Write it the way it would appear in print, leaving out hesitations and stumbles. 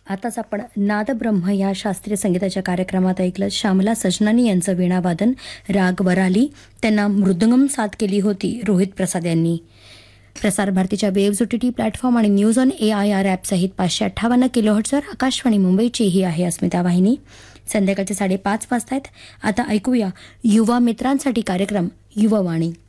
आताच आपण नादब्रह्म या शास्त्रीय संगीताच्या कार्यक्रमात ऐकलं श्यामला सजनानी यांचं वीणावादन, राग वराली. त्यांना मृदंगम साथ केली होती रोहित प्रसाद यांनी. प्रसार भारतीच्या वेव्ज OTT प्लॅटफॉर्म आणि न्यूज ऑन AIR ॲप सहित 558 किलोहर्ट्झवर आकाशवाणी मुंबईची ही आहे अस्मिता वाहिनी. संध्याकाळचे 5:30 वाजतायत. आता ऐकूया युवा मित्रांसाठी कार्यक्रम युववाणी.